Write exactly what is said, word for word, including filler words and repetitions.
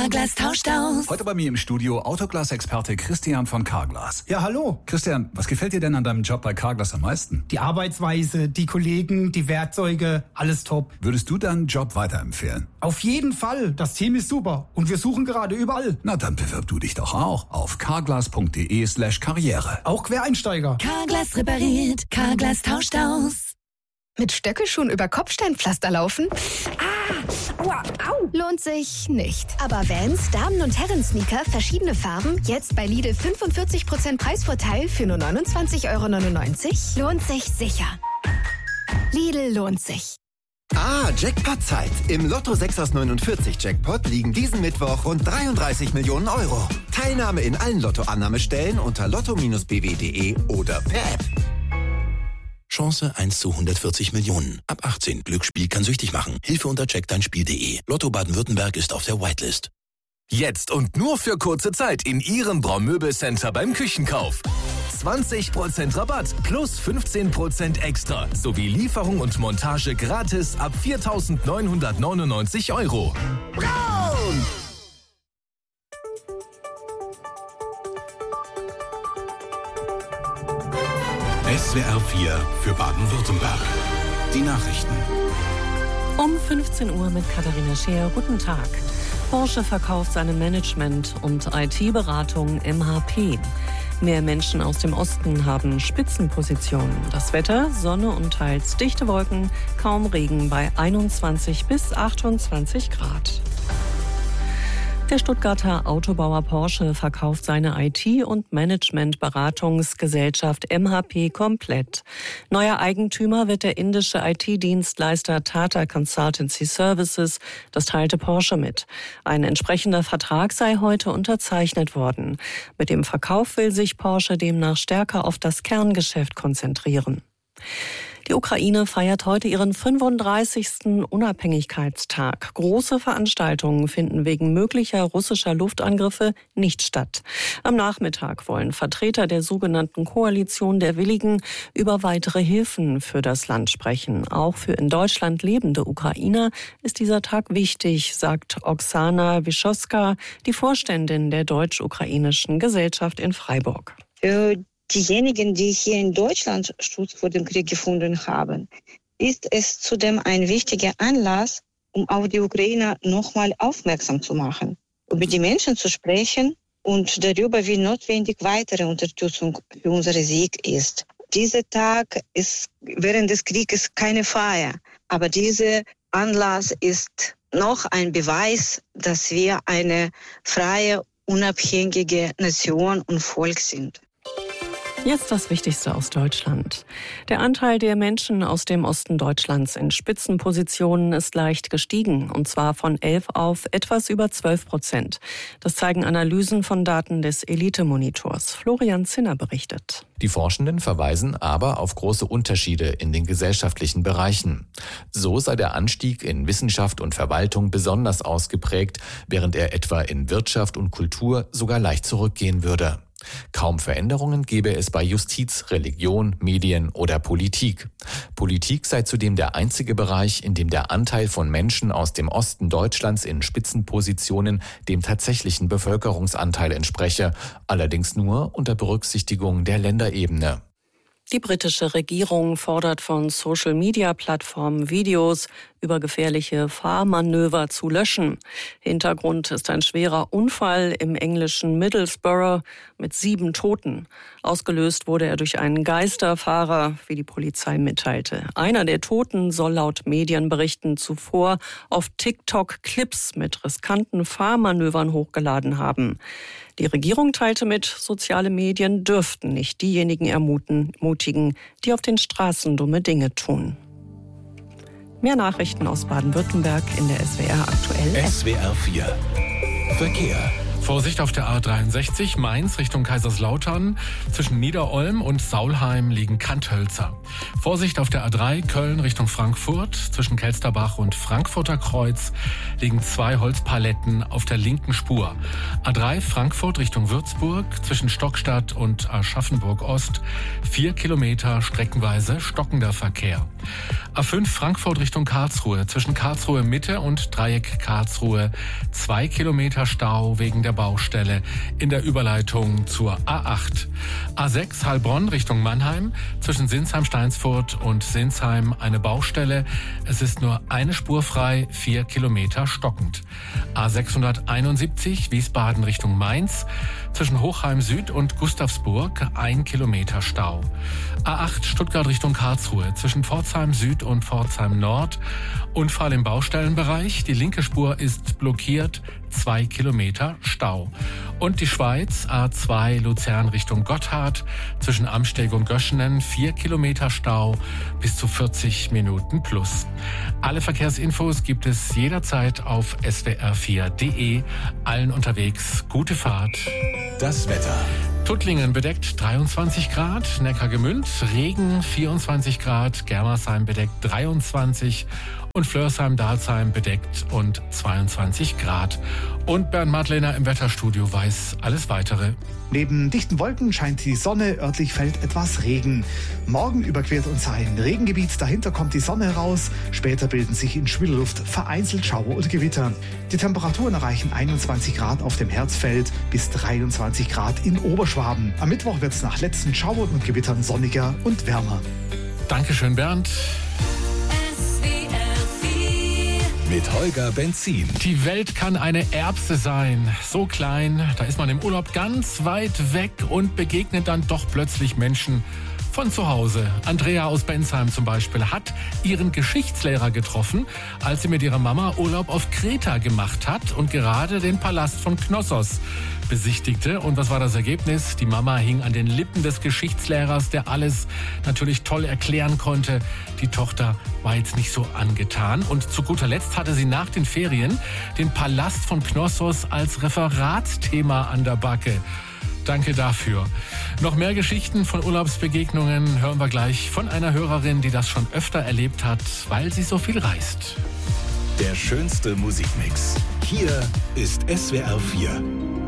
Carglass tauscht aus. Heute bei mir im Studio Autoglas-Experte Christian von Carglass. Ja, hallo. Christian, was gefällt dir denn an deinem Job bei Carglass am meisten? Die Arbeitsweise, die Kollegen, die Werkzeuge, alles top. Würdest du deinen Job weiterempfehlen? Auf jeden Fall. Das Team ist super. Und wir suchen gerade überall. Na, dann bewirb du dich doch auch auf carglass.de slash karriere. Auch Quereinsteiger. Carglass repariert. Carglass tauscht aus. Mit Stöckelschuhen über Kopfsteinpflaster laufen? Ah, aua, au. Lohnt sich nicht. Aber Vans, Damen- und Herren-Sneaker, verschiedene Farben, jetzt bei Lidl fünfundvierzig Prozent Preisvorteil für nur neunundzwanzig Euro neunundneunzig? Lohnt sich sicher. Lidl lohnt sich. Ah, Jackpot-Zeit. Im Lotto sechs aus neunundvierzig Jackpot liegen diesen Mittwoch rund dreiunddreißig Millionen Euro. Teilnahme in allen Lottoannahmestellen unter lotto Bindestrich b w punkt d e oder per App. Chance eins zu hundertvierzig Millionen. Ab achtzehn. Glücksspiel kann süchtig machen. Hilfe unter check dein spiel punkt d e. Lotto Baden-Württemberg ist auf der Whitelist. Jetzt und nur für kurze Zeit in Ihrem Braumöbelcenter beim Küchenkauf. zwanzig Prozent Rabatt plus fünfzehn Prozent extra sowie Lieferung und Montage gratis ab viertausendneunhundertneunundneunzig Euro. Braun! S W R vier für Baden-Württemberg. Die Nachrichten. Um fünfzehn Uhr mit Katharina Scheer. Guten Tag. Porsche verkauft seine Management- und I T-Beratung M H P. Mehr Menschen aus dem Osten haben Spitzenpositionen. Das Wetter, Sonne und teils dichte Wolken, kaum Regen bei einundzwanzig bis achtundzwanzig Grad. Der Stuttgarter Autobauer Porsche verkauft seine I T- und Management-Beratungsgesellschaft M H P komplett. Neuer Eigentümer wird der indische I T-Dienstleister Tata Consultancy Services. Das teilte Porsche mit. Ein entsprechender Vertrag sei heute unterzeichnet worden. Mit dem Verkauf will sich Porsche demnach stärker auf das Kerngeschäft konzentrieren. Die Ukraine feiert heute ihren fünfunddreißigsten Unabhängigkeitstag. Große Veranstaltungen finden wegen möglicher russischer Luftangriffe nicht statt. Am Nachmittag wollen Vertreter der sogenannten Koalition der Willigen über weitere Hilfen für das Land sprechen. Auch für in Deutschland lebende Ukrainer ist dieser Tag wichtig, sagt Oksana Wischowska, die Vorständin der deutsch-ukrainischen Gesellschaft in Freiburg. Für diejenigen, die hier in Deutschland Schutz vor dem Krieg gefunden haben, ist es zudem ein wichtiger Anlass, um auf die Ukrainer nochmal aufmerksam zu machen, über die Menschen zu sprechen und darüber, wie notwendig weitere Unterstützung für unseren Sieg ist. Dieser Tag ist während des Krieges keine Feier, aber dieser Anlass ist noch ein Beweis, dass wir eine freie, unabhängige Nation und Volk sind. Jetzt das Wichtigste aus Deutschland. Der Anteil der Menschen aus dem Osten Deutschlands in Spitzenpositionen ist leicht gestiegen, und zwar von elf auf etwas über zwölf Prozent. Das zeigen Analysen von Daten des Elite-Monitors. Florian Zinner berichtet. Die Forschenden verweisen aber auf große Unterschiede in den gesellschaftlichen Bereichen. So sei der Anstieg in Wissenschaft und Verwaltung besonders ausgeprägt, während er etwa in Wirtschaft und Kultur sogar leicht zurückgehen würde. Kaum Veränderungen gäbe es bei Justiz, Religion, Medien oder Politik. Politik sei zudem der einzige Bereich, in dem der Anteil von Menschen aus dem Osten Deutschlands in Spitzenpositionen dem tatsächlichen Bevölkerungsanteil entspreche, allerdings nur unter Berücksichtigung der Länderebene. Die britische Regierung fordert von Social-Media-Plattformen Videos über gefährliche Fahrmanöver zu löschen. Hintergrund ist ein schwerer Unfall im englischen Middlesbrough mit sieben Toten. Ausgelöst wurde er durch einen Geisterfahrer, wie die Polizei mitteilte. Einer der Toten soll laut Medienberichten zuvor auf TikTok Clips mit riskanten Fahrmanövern hochgeladen haben. Die Regierung teilte mit, soziale Medien dürften nicht diejenigen ermutigen, die auf den Straßen dumme Dinge tun. Mehr Nachrichten aus Baden-Württemberg in der S W R aktuell. S W R vier Verkehr. Vorsicht auf der A dreiundsechzig, Mainz Richtung Kaiserslautern. Zwischen Niederolm und Saulheim liegen Kanthölzer. Vorsicht auf der A drei, Köln Richtung Frankfurt. Zwischen Kelsterbach und Frankfurter Kreuz liegen zwei Holzpaletten auf der linken Spur. A drei, Frankfurt Richtung Würzburg. Zwischen Stockstadt und Aschaffenburg Ost. Vier Kilometer streckenweise stockender Verkehr. A fünf, Frankfurt Richtung Karlsruhe. Zwischen Karlsruhe Mitte und Dreieck Karlsruhe. Zwei Kilometer Stau wegen der Baustelle in der Überleitung zur A acht. A sechs, Heilbronn Richtung Mannheim. Zwischen Sinsheim-Steinsfurt und Sinsheim eine Baustelle. Es ist nur eine Spur frei, vier Kilometer stockend. A sechshunderteinundsiebzig, Wiesbaden Richtung Mainz. Zwischen Hochheim Süd und Gustavsburg ein Kilometer Stau. A acht, Stuttgart Richtung Karlsruhe. Zwischen Pforzheim Süd und Pforzheim Nord. Unfall im Baustellenbereich. Die linke Spur ist blockiert. Zwei Kilometer Stau. Und die Schweiz, A zwei, Luzern Richtung Gotthard. Zwischen Amsteg und Göschenen vier Kilometer Stau, bis zu vierzig Minuten plus. Alle Verkehrsinfos gibt es jederzeit auf s w r vier punkt d e. Allen unterwegs gute Fahrt. Das Wetter. Tuttlingen bedeckt dreiundzwanzig Grad, Neckargemünd Regen vierundzwanzig Grad, Germersheim bedeckt dreiundzwanzig und Flörsheim-Dalsheim bedeckt und zweiundzwanzig Grad. Und Bernd Madlener im Wetterstudio weiß alles Weitere. Neben dichten Wolken scheint die Sonne, örtlich fällt etwas Regen. Morgen überquert uns ein Regengebiet, dahinter kommt die Sonne heraus. Später bilden sich in Schwülluft vereinzelt Schauer und Gewitter. Die Temperaturen erreichen einundzwanzig Grad auf dem Herzfeld bis dreiundzwanzig Grad in Oberschwaben. Am Mittwoch wird es nach letzten Schauern und Gewittern sonniger und wärmer. Dankeschön, Bernd. Mit Holger Benzin. Die Welt kann eine Erbse sein. So klein, da ist man im Urlaub ganz weit weg und begegnet dann doch plötzlich Menschen von zu Hause. Andrea aus Bensheim zum Beispiel hat ihren Geschichtslehrer getroffen, als sie mit ihrer Mama Urlaub auf Kreta gemacht hat und gerade den Palast von Knossos besichtigte. Und was war das Ergebnis? Die Mama hing an den Lippen des Geschichtslehrers, der alles natürlich toll erklären konnte. Die Tochter war jetzt nicht so angetan. Und zu guter Letzt hatte sie nach den Ferien den Palast von Knossos als Referatsthema an der Backe. Danke dafür. Noch mehr Geschichten von Urlaubsbegegnungen hören wir gleich von einer Hörerin, die das schon öfter erlebt hat, weil sie so viel reist. Der schönste Musikmix. Hier ist S W R vier.